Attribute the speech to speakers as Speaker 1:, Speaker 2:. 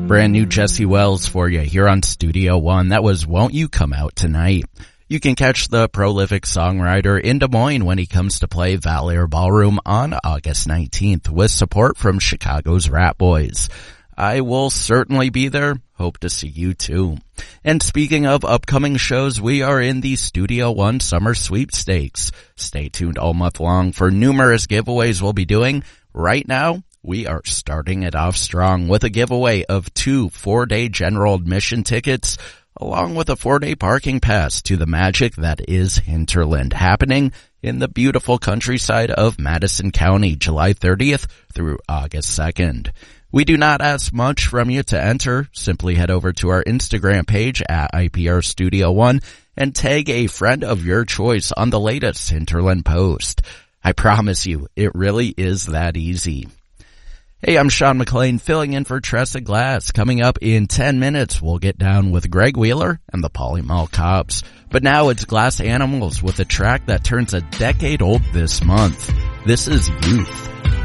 Speaker 1: Brand new Jesse Wells for you here on Studio One. That was Won't You Come Out Tonight. You can catch the prolific songwriter in Des Moines when he comes to play Valair Ballroom on August 19th with support from Chicago's Rat Boys. I will certainly be there. Hope to see you too. And speaking of upcoming shows, we are in the Studio One Summer Sweepstakes. Stay tuned all month long for numerous giveaways we'll be doing. Right now, we are starting it off strong with a giveaway of 2 4-day general admission tickets, along with a 4-day parking pass to the magic that is Hinterland, happening in the beautiful countryside of Madison County, July 30th through August 2nd. We do not ask much from you to enter. Simply head over to our Instagram page at IPR Studio One and tag a friend of your choice on the latest Hinterland post. I promise you, it really is that easy. Hey, I'm Sean McLean filling in for Tressa Glass. Coming up in 10 minutes, we'll get down with Greg Wheeler and the Polymall Cops. But now it's Glass Animals with a track that turns a decade old this month. This is Youth.